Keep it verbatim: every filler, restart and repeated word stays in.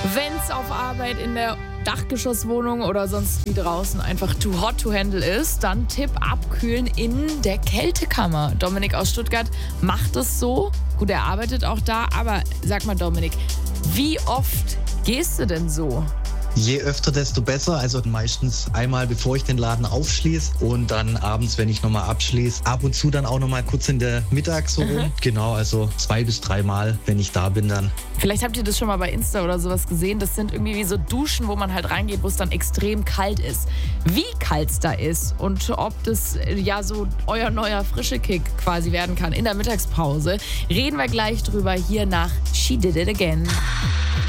Wenn's auf Arbeit in der Dachgeschosswohnung oder sonst wie draußen einfach too hot to handle ist, dann Tipp abkühlen in der Kältekammer. Dominik aus Stuttgart macht es so. Gut, er arbeitet auch da, aber sag mal Dominik, wie oft gehst du denn so? Je öfter, desto besser. Also meistens einmal, bevor ich den Laden aufschließe und dann abends, wenn ich nochmal abschließe. Ab und zu dann auch nochmal kurz in der Mittag so rum. Mhm. Genau, also zwei bis dreimal, wenn ich da bin dann. Vielleicht habt ihr das schon mal bei Insta oder sowas gesehen. Das sind irgendwie wie so Duschen, wo man halt reingeht, wo es dann extrem kalt ist. Wie kalt es da ist und ob das ja so euer neuer frische Kick quasi werden kann in der Mittagspause, reden wir gleich drüber hier nach She Did It Again.